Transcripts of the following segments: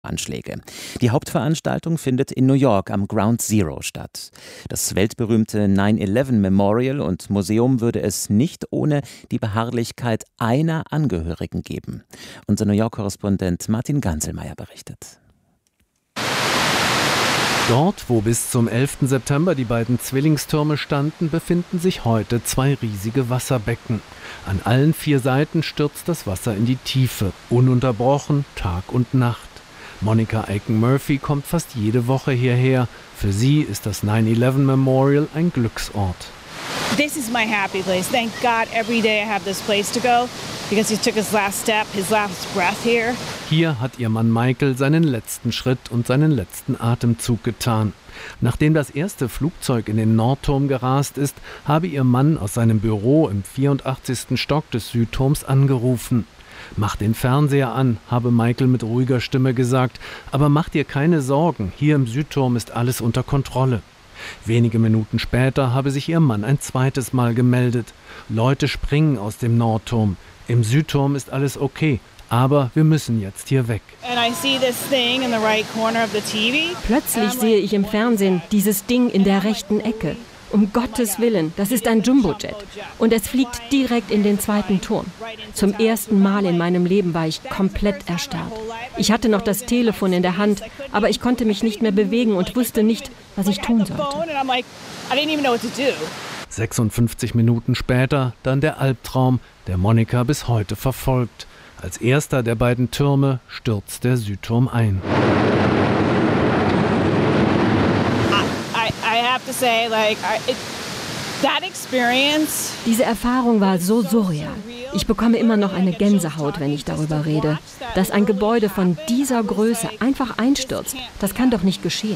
Anschläge. Die Hauptveranstaltung findet in New York am Ground Zero statt. Das weltberühmte 9/11 Memorial und Museum würde es nicht ohne die Beharrlichkeit einer Angehörigen geben. Unser New York-Korrespondent Martin Ganselmeier berichtet. Dort, wo bis zum 11. September die beiden Zwillingstürme standen, befinden sich heute 2 riesige Wasserbecken. An allen 4 Seiten stürzt das Wasser in die Tiefe, ununterbrochen, Tag und Nacht. Monica Aiken-Murphy kommt fast jede Woche hierher. Für sie ist das 9/11 Memorial ein Glücksort. This is my happy place. Thank God every day I have this place to go because he took his last step, his last breath here. Hier hat ihr Mann Michael seinen letzten Schritt und seinen letzten Atemzug getan. Nachdem das erste Flugzeug in den Nordturm gerast ist, habe ihr Mann aus seinem Büro im 84. Stock des Südturms angerufen. »Mach den Fernseher an«, habe Michael mit ruhiger Stimme gesagt, »aber mach dir keine Sorgen, hier im Südturm ist alles unter Kontrolle.« Wenige Minuten später habe sich ihr Mann ein zweites Mal gemeldet. Leute springen aus dem Nordturm. Im Südturm ist alles okay, aber wir müssen jetzt hier weg. Plötzlich sehe ich im Fernsehen dieses Ding in der rechten Ecke. Um Gottes Willen, das ist ein Jumbojet. Und es fliegt direkt in den 2. Turm. Zum ersten Mal in meinem Leben war ich komplett erstarrt. Ich hatte noch das Telefon in der Hand, aber ich konnte mich nicht mehr bewegen und wusste nicht, was ich tun sollte. 56 Minuten später dann der Albtraum, der Monica bis heute verfolgt. Als erster der beiden Türme stürzt der Südturm ein. Diese Erfahrung war so surreal. Ich bekomme immer noch eine Gänsehaut, wenn ich darüber rede. Dass ein Gebäude von dieser Größe einfach einstürzt, das kann doch nicht geschehen.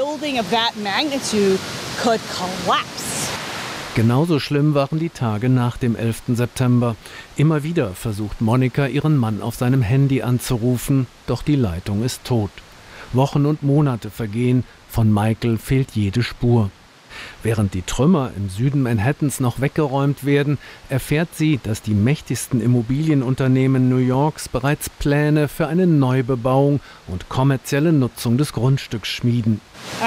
Genauso schlimm waren die Tage nach dem 11. September. Immer wieder versucht Monica, ihren Mann auf seinem Handy anzurufen, doch die Leitung ist tot. Wochen und Monate vergehen, von Michael fehlt jede Spur. Während die Trümmer im Süden Manhattans noch weggeräumt werden, erfährt sie, dass die mächtigsten Immobilienunternehmen New Yorks bereits Pläne für eine Neubebauung und kommerzielle Nutzung des Grundstücks schmieden.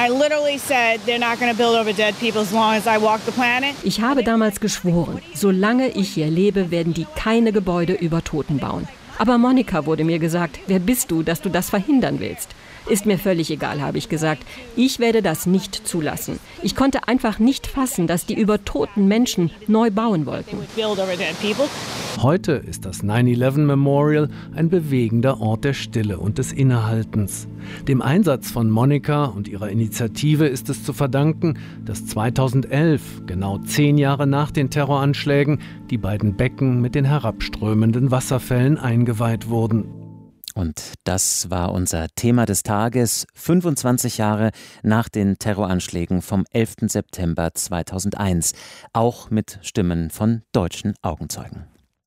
Ich habe damals geschworen, solange ich hier lebe, werden die keine Gebäude über Toten bauen. Aber Monica, wurde mir gesagt, wer bist du, dass du das verhindern willst? Ist mir völlig egal, habe ich gesagt. Ich werde das nicht zulassen. Ich konnte einfach nicht fassen, dass die über toten Menschen neu bauen wollten. Heute ist das 9/11 Memorial ein bewegender Ort der Stille und des Innehaltens. Dem Einsatz von Monica und ihrer Initiative ist es zu verdanken, dass 2011, genau 10 Jahre nach den Terroranschlägen, die beiden Becken mit den herabströmenden Wasserfällen eingeweiht wurden. Und das war unser Thema des Tages, 25 Jahre nach den Terroranschlägen vom 11. September 2001, auch mit Stimmen von deutschen Augenzeugen.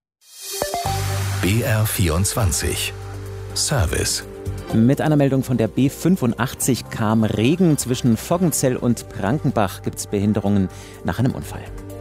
BR24 Service. Mit einer Meldung von der B85 kam Regen. Zwischen Voggenzell und Prankenbach gibt es Behinderungen nach einem Unfall.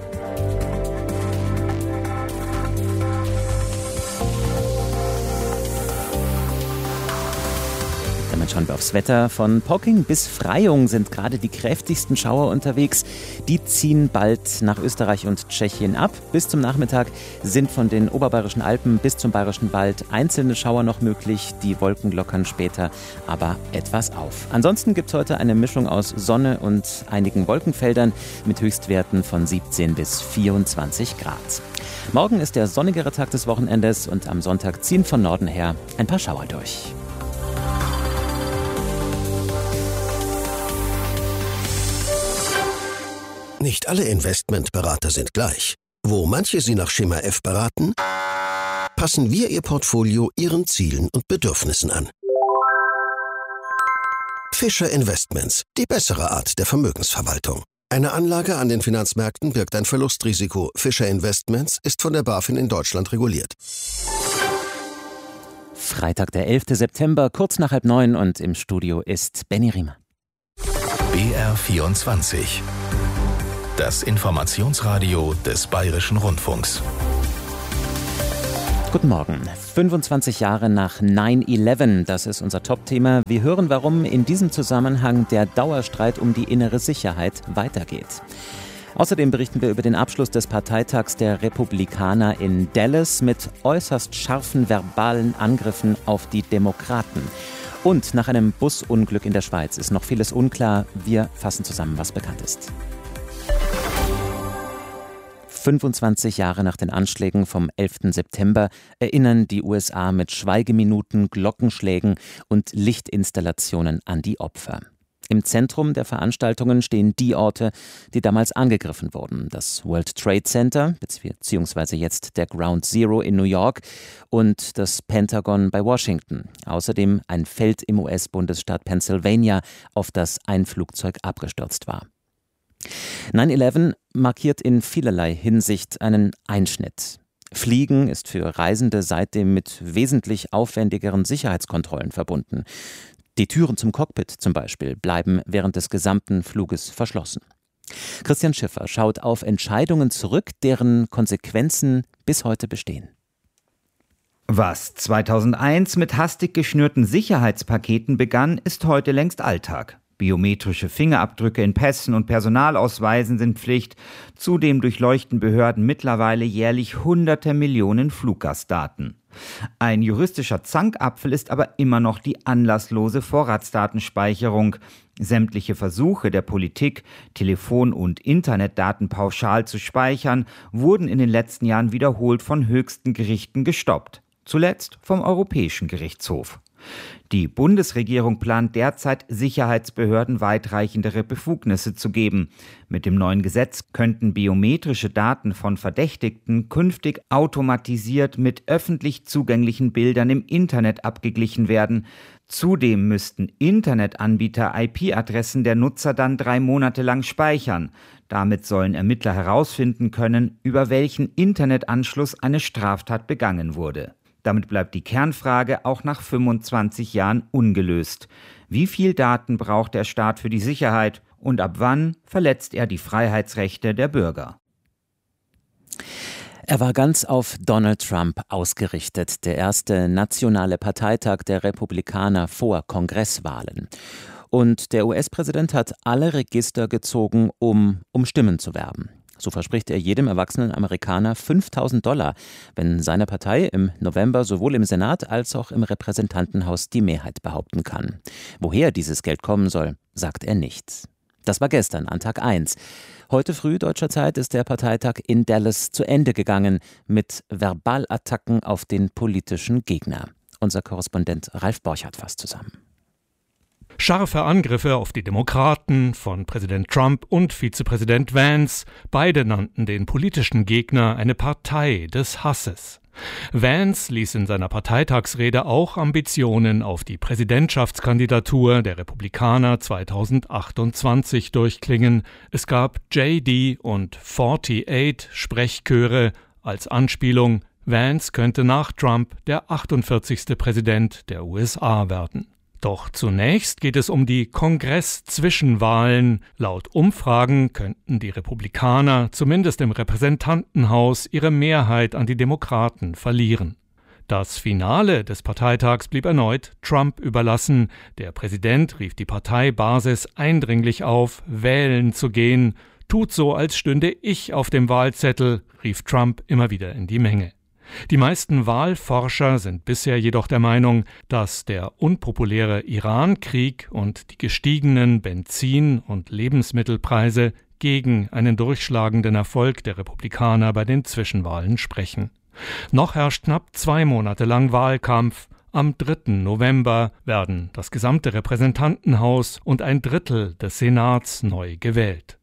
Damit schauen wir aufs Wetter. Von Pocking bis Freyung sind gerade die kräftigsten Schauer unterwegs. Die ziehen bald nach Österreich und Tschechien ab. Bis zum Nachmittag sind von den oberbayerischen Alpen bis zum Bayerischen Wald einzelne Schauer noch möglich. Die Wolken lockern später aber etwas auf. Ansonsten gibt es heute eine Mischung aus Sonne und einigen Wolkenfeldern mit Höchstwerten von 17 bis 24 Grad. Morgen ist der sonnigere Tag des Wochenendes und am Sonntag ziehen von Norden her ein paar Schauer durch. Nicht alle Investmentberater sind gleich. Wo manche Sie nach Schema F beraten, passen wir Ihr Portfolio Ihren Zielen und Bedürfnissen an. Fischer Investments, die bessere Art der Vermögensverwaltung. Eine Anlage an den Finanzmärkten birgt ein Verlustrisiko. Fischer Investments ist von der BaFin in Deutschland reguliert. Freitag, der 11. September, kurz nach 8:30 und im Studio ist Benny Riemer. BR24 Das Informationsradio des Bayerischen Rundfunks. Guten Morgen. 25 Jahre nach 9/11, das ist unser Top-Thema. Wir hören, warum in diesem Zusammenhang der Dauerstreit um die innere Sicherheit weitergeht. Außerdem berichten wir über den Abschluss des Parteitags der Republikaner in Dallas mit äußerst scharfen verbalen Angriffen auf die Demokraten. Und nach einem Busunglück in der Schweiz ist noch vieles unklar. Wir fassen zusammen, was bekannt ist. 25 Jahre nach den Anschlägen vom 11. September erinnern die USA mit Schweigeminuten, Glockenschlägen und Lichtinstallationen an die Opfer. Im Zentrum der Veranstaltungen stehen die Orte, die damals angegriffen wurden. Das World Trade Center, beziehungsweise jetzt der Ground Zero in New York und das Pentagon bei Washington. Außerdem ein Feld im US-Bundesstaat Pennsylvania, auf das ein Flugzeug abgestürzt war. 9/11 markiert in vielerlei Hinsicht einen Einschnitt. Fliegen ist für Reisende seitdem mit wesentlich aufwendigeren Sicherheitskontrollen verbunden. Die Türen zum Cockpit zum Beispiel bleiben während des gesamten Fluges verschlossen. Christian Schiffer schaut auf Entscheidungen zurück, deren Konsequenzen bis heute bestehen. Was 2001 mit hastig geschnürten Sicherheitspaketen begann, ist heute längst Alltag. Biometrische Fingerabdrücke in Pässen und Personalausweisen sind Pflicht. Zudem durchleuchten Behörden mittlerweile jährlich hunderte Millionen Fluggastdaten. Ein juristischer Zankapfel ist aber immer noch die anlasslose Vorratsdatenspeicherung. Sämtliche Versuche der Politik, Telefon- und Internetdaten pauschal zu speichern, wurden in den letzten Jahren wiederholt von höchsten Gerichten gestoppt. Zuletzt vom Europäischen Gerichtshof. Die Bundesregierung plant derzeit, Sicherheitsbehörden weitreichendere Befugnisse zu geben. Mit dem neuen Gesetz könnten biometrische Daten von Verdächtigten künftig automatisiert mit öffentlich zugänglichen Bildern im Internet abgeglichen werden. Zudem müssten Internetanbieter IP-Adressen der Nutzer dann 3 Monate lang speichern. Damit sollen Ermittler herausfinden können, über welchen Internetanschluss eine Straftat begangen wurde. Damit bleibt die Kernfrage auch nach 25 Jahren ungelöst. Wie viel Daten braucht der Staat für die Sicherheit und ab wann verletzt er die Freiheitsrechte der Bürger? Er war ganz auf Donald Trump ausgerichtet, der erste nationale Parteitag der Republikaner vor Kongresswahlen. Und der US-Präsident hat alle Register gezogen, um Stimmen zu werben. So verspricht er jedem erwachsenen Amerikaner $5.000, wenn seine Partei im November sowohl im Senat als auch im Repräsentantenhaus die Mehrheit behaupten kann. Woher dieses Geld kommen soll, sagt er nicht. Das war gestern an Tag 1. Heute früh deutscher Zeit ist der Parteitag in Dallas zu Ende gegangen mit Verbalattacken auf den politischen Gegner. Unser Korrespondent Ralf Borchardt fasst zusammen. Scharfe Angriffe auf die Demokraten von Präsident Trump und Vizepräsident Vance. Beide nannten den politischen Gegner eine Partei des Hasses. Vance ließ in seiner Parteitagsrede auch Ambitionen auf die Präsidentschaftskandidatur der Republikaner 2028 durchklingen. Es gab JD und 48 Sprechchöre als Anspielung, Vance könnte nach Trump der 48. Präsident der USA werden. Doch zunächst geht es um die Kongress-Zwischenwahlen. Laut Umfragen könnten die Republikaner zumindest im Repräsentantenhaus ihre Mehrheit an die Demokraten verlieren. Das Finale des Parteitags blieb erneut Trump überlassen. Der Präsident rief die Parteibasis eindringlich auf, wählen zu gehen. Tut so, als stünde ich auf dem Wahlzettel, rief Trump immer wieder in die Menge. Die meisten Wahlforscher sind bisher jedoch der Meinung, dass der unpopuläre Iran-Krieg und die gestiegenen Benzin- und Lebensmittelpreise gegen einen durchschlagenden Erfolg der Republikaner bei den Zwischenwahlen sprechen. Noch herrscht knapp 2 Monate lang Wahlkampf. Am 3. November werden das gesamte Repräsentantenhaus und ein Drittel des Senats neu gewählt.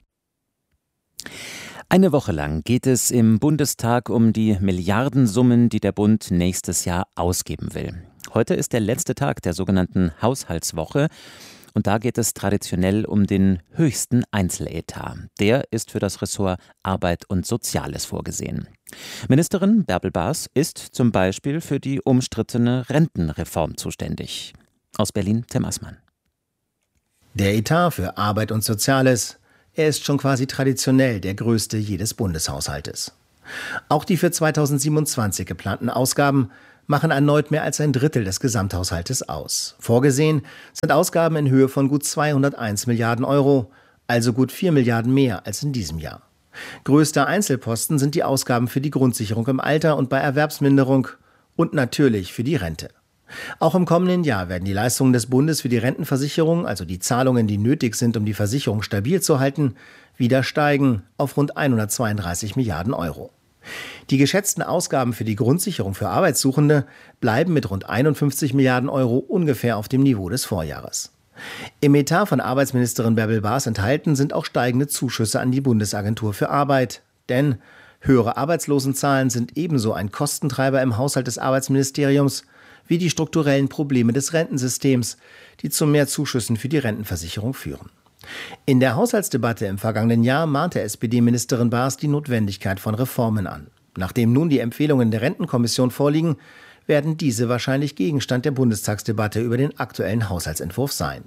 Eine Woche lang geht es im Bundestag um die Milliardensummen, die der Bund nächstes Jahr ausgeben will. Heute ist der letzte Tag der sogenannten Haushaltswoche und da geht es traditionell um den höchsten Einzeletat. Der ist für das Ressort Arbeit und Soziales vorgesehen. Ministerin Bärbel Baas ist zum Beispiel für die umstrittene Rentenreform zuständig. Aus Berlin Tim Assmann. Der Etat für Arbeit und Soziales, er ist schon quasi traditionell der größte jedes Bundeshaushaltes. Auch die für 2027 geplanten Ausgaben machen erneut mehr als ein Drittel des Gesamthaushaltes aus. Vorgesehen sind Ausgaben in Höhe von gut 201 Milliarden Euro, also gut 4 Milliarden mehr als in diesem Jahr. Größter Einzelposten sind die Ausgaben für die Grundsicherung im Alter und bei Erwerbsminderung und natürlich für die Rente. Auch im kommenden Jahr werden die Leistungen des Bundes für die Rentenversicherung, also die Zahlungen, die nötig sind, um die Versicherung stabil zu halten, wieder steigen auf rund 132 Milliarden Euro. Die geschätzten Ausgaben für die Grundsicherung für Arbeitssuchende bleiben mit rund 51 Milliarden Euro ungefähr auf dem Niveau des Vorjahres. Im Etat von Arbeitsministerin Bärbel Baas enthalten sind auch steigende Zuschüsse an die Bundesagentur für Arbeit. Denn höhere Arbeitslosenzahlen sind ebenso ein Kostentreiber im Haushalt des Arbeitsministeriums wie die strukturellen Probleme des Rentensystems, die zu mehr Zuschüssen für die Rentenversicherung führen. In der Haushaltsdebatte im vergangenen Jahr mahnte SPD-Ministerin Baas die Notwendigkeit von Reformen an. Nachdem nun die Empfehlungen der Rentenkommission vorliegen, werden diese wahrscheinlich Gegenstand der Bundestagsdebatte über den aktuellen Haushaltsentwurf sein.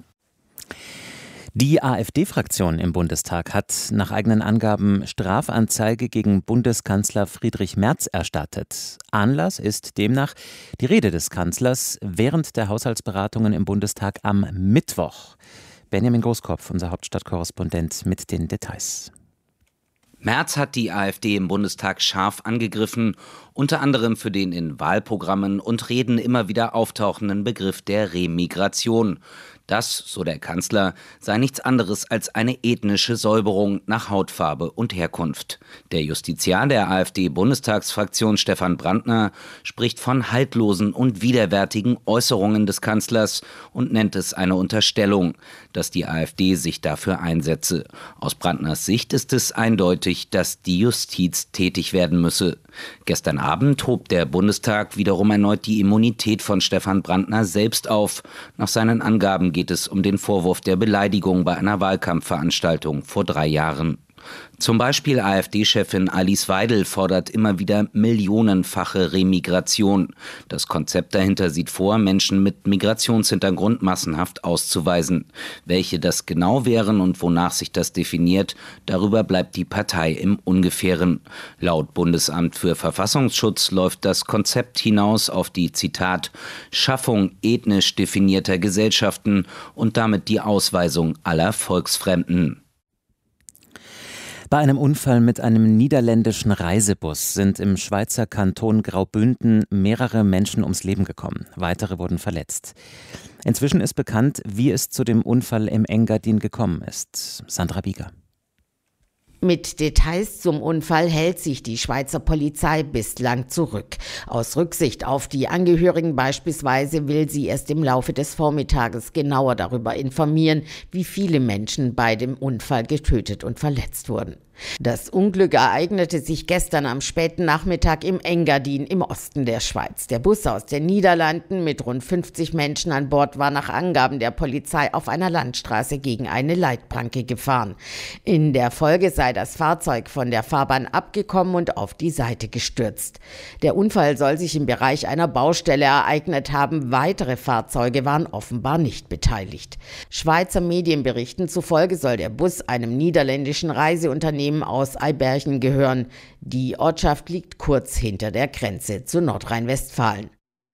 Die AfD-Fraktion im Bundestag hat nach eigenen Angaben Strafanzeige gegen Bundeskanzler Friedrich Merz erstattet. Anlass ist demnach die Rede des Kanzlers während der Haushaltsberatungen im Bundestag am Mittwoch. Benjamin Großkopf, unser Hauptstadtkorrespondent, mit den Details. Merz hat die AfD im Bundestag scharf angegriffen, unter anderem für den in Wahlprogrammen und Reden immer wieder auftauchenden Begriff der Remigration. Das, so der Kanzler, sei nichts anderes als eine ethnische Säuberung nach Hautfarbe und Herkunft. Der Justiziar der AfD-Bundestagsfraktion Stefan Brandner spricht von haltlosen und widerwärtigen Äußerungen des Kanzlers und nennt es eine Unterstellung, dass die AfD sich dafür einsetze. Aus Brandners Sicht ist es eindeutig, dass die Justiz tätig werden müsse. Gestern Abend hob der Bundestag wiederum erneut die Immunität von Stefan Brandner selbst auf. Nach seinen Angaben geht es um den Vorwurf der Beleidigung bei einer Wahlkampfveranstaltung vor 3 Jahren. Zum Beispiel AfD-Chefin Alice Weidel fordert immer wieder millionenfache Remigration. Das Konzept dahinter sieht vor, Menschen mit Migrationshintergrund massenhaft auszuweisen. Welche das genau wären und wonach sich das definiert, darüber bleibt die Partei im Ungefähren. Laut Bundesamt für Verfassungsschutz läuft das Konzept hinaus auf die, Zitat, Schaffung ethnisch definierter Gesellschaften und damit die Ausweisung aller Volksfremden. Bei einem Unfall mit einem niederländischen Reisebus sind im Schweizer Kanton Graubünden mehrere Menschen ums Leben gekommen. Weitere wurden verletzt. Inzwischen ist bekannt, wie es zu dem Unfall im Engadin gekommen ist. Sandra Bieger. Mit Details zum Unfall hält sich die Schweizer Polizei bislang zurück. Aus Rücksicht auf die Angehörigen beispielsweise will sie erst im Laufe des Vormittages genauer darüber informieren, wie viele Menschen bei dem Unfall getötet und verletzt wurden. Das Unglück ereignete sich gestern am späten Nachmittag im Engadin im Osten der Schweiz. Der Bus aus den Niederlanden mit rund 50 Menschen an Bord war nach Angaben der Polizei auf einer Landstraße gegen eine Leitplanke gefahren. In der Folge sei das Fahrzeug von der Fahrbahn abgekommen und auf die Seite gestürzt. Der Unfall soll sich im Bereich einer Baustelle ereignet haben. Weitere Fahrzeuge waren offenbar nicht beteiligt. Schweizer Medienberichten zufolge soll der Bus einem niederländischen Reiseunternehmen aus Eiberchen gehören. Die Ortschaft liegt kurz hinter der Grenze zu Nordrhein-Westfalen.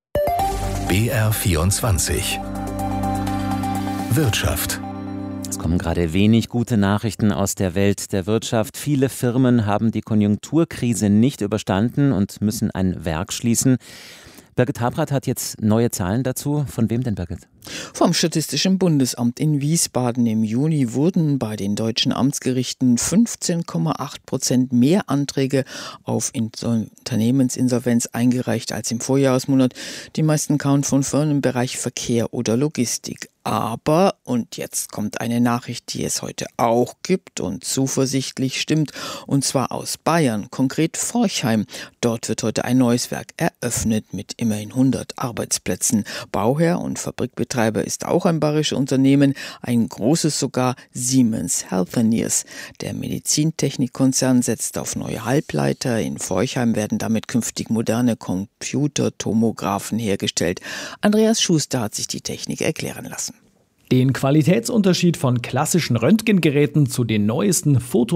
BR24 Wirtschaft. Es kommen gerade wenig gute Nachrichten aus der Welt der Wirtschaft. Viele Firmen haben die Konjunkturkrise nicht überstanden und müssen ein Werk schließen. Birgit Habrath hat jetzt neue Zahlen dazu. Von wem denn, Birgit? Vom Statistischen Bundesamt in Wiesbaden im Juni wurden bei den deutschen Amtsgerichten 15,8% mehr Anträge auf Unternehmensinsolvenz eingereicht als im Vorjahresmonat. Die meisten kamen von Firmen im Bereich Verkehr oder Logistik. Aber, und jetzt kommt eine Nachricht, die es heute auch gibt und zuversichtlich stimmt, und zwar aus Bayern, konkret Forchheim. Dort wird heute ein neues Werk eröffnet mit immerhin 100 Arbeitsplätzen. Bauherr und Fabrikbetreiber ist auch ein bayerisches Unternehmen, ein großes sogar, Siemens Healthineers. Der Medizintechnikkonzern setzt auf neue Halbleiter. In Forchheim werden damit künftig moderne Computertomographen hergestellt. Andreas Schuster hat sich die Technik erklären lassen. Den Qualitätsunterschied von klassischen Röntgengeräten zu den neuesten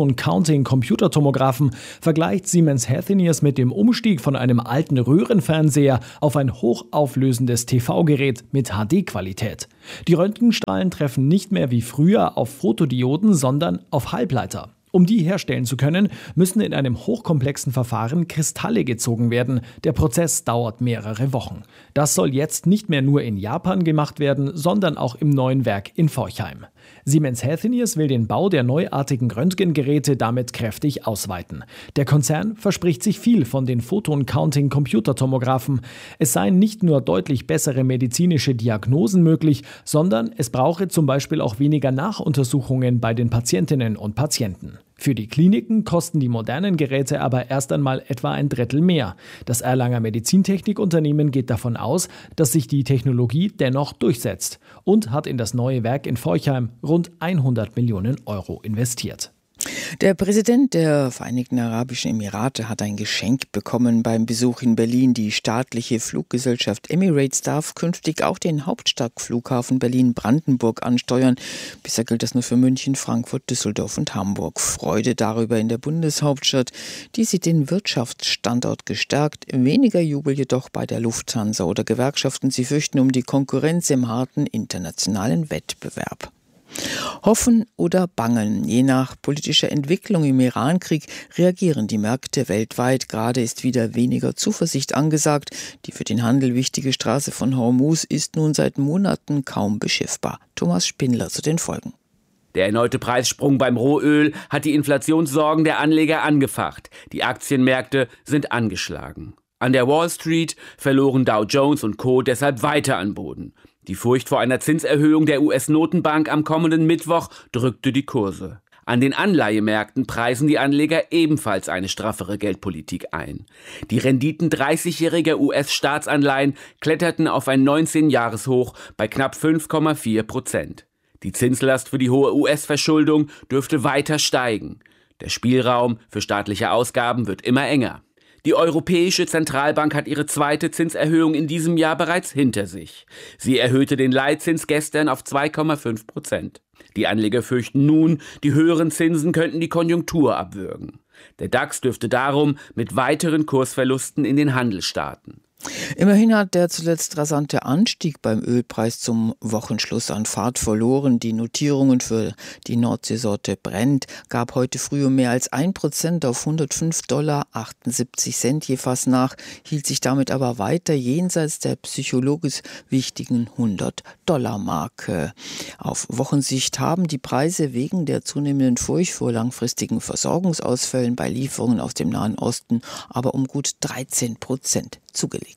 Photon-Counting-Computertomographen vergleicht Siemens Healthineers mit dem Umstieg von einem alten Röhrenfernseher auf ein hochauflösendes TV-Gerät mit HD-Qualität. Die Röntgenstrahlen treffen nicht mehr wie früher auf Photodioden, sondern auf Halbleiter. Um die herstellen zu können, müssen in einem hochkomplexen Verfahren Kristalle gezogen werden. Der Prozess dauert mehrere Wochen. Das soll jetzt nicht mehr nur in Japan gemacht werden, sondern auch im neuen Werk in Forchheim. Siemens Healthineers will den Bau der neuartigen Röntgengeräte damit kräftig ausweiten. Der Konzern verspricht sich viel von den Photon-Counting-Computertomographen. Es seien nicht nur deutlich bessere medizinische Diagnosen möglich, sondern es brauche zum Beispiel auch weniger Nachuntersuchungen bei den Patientinnen und Patienten. Für die Kliniken kosten die modernen Geräte aber erst einmal etwa ein Drittel mehr. Das Erlanger Medizintechnikunternehmen geht davon aus, dass sich die Technologie dennoch durchsetzt und hat in das neue Werk in Forchheim rund 100 Millionen Euro investiert. Der Präsident der Vereinigten Arabischen Emirate hat ein Geschenk bekommen beim Besuch in Berlin. Die staatliche Fluggesellschaft Emirates darf künftig auch den Hauptstadtflughafen Berlin-Brandenburg ansteuern. Bisher gilt das nur für München, Frankfurt, Düsseldorf und Hamburg. Freude darüber in der Bundeshauptstadt. Die sieht den Wirtschaftsstandort gestärkt. Weniger Jubel jedoch bei der Lufthansa oder Gewerkschaften. Sie fürchten um die Konkurrenz im harten internationalen Wettbewerb. Hoffen oder bangen, je nach politischer Entwicklung im Irankrieg reagieren die Märkte weltweit. Gerade ist wieder weniger Zuversicht angesagt. Die für den Handel wichtige Straße von Hormuz ist nun seit Monaten kaum beschiffbar. Thomas Spindler zu den Folgen. Der erneute Preissprung beim Rohöl hat die Inflationssorgen der Anleger angefacht. Die Aktienmärkte sind angeschlagen. An der Wall Street verloren Dow Jones und Co. deshalb weiter an Boden. Die Furcht vor einer Zinserhöhung der US-Notenbank am kommenden Mittwoch drückte die Kurse. An den Anleihemärkten preisen die Anleger ebenfalls eine straffere Geldpolitik ein. Die Renditen 30-jähriger US-Staatsanleihen kletterten auf ein 19-Jahres-Hoch bei knapp 5,4%. Die Zinslast für die hohe US-Verschuldung dürfte weiter steigen. Der Spielraum für staatliche Ausgaben wird immer enger. Die Europäische Zentralbank hat ihre zweite Zinserhöhung in diesem Jahr bereits hinter sich. Sie erhöhte den Leitzins gestern auf 2,5%. Die Anleger fürchten nun, die höheren Zinsen könnten die Konjunktur abwürgen. Der DAX dürfte darum mit weiteren Kursverlusten in den Handel starten. Immerhin hat der zuletzt rasante Anstieg beim Ölpreis zum Wochenschluss an Fahrt verloren. Die Notierungen für die Nordseesorte Brent gab heute früh um mehr als 1% auf $105,78 je Fass nach, hielt sich damit aber weiter jenseits der psychologisch wichtigen $100-Marke. Auf Wochensicht haben die Preise wegen der zunehmenden Furcht vor langfristigen Versorgungsausfällen bei Lieferungen aus dem Nahen Osten aber um gut 13% zugelegt.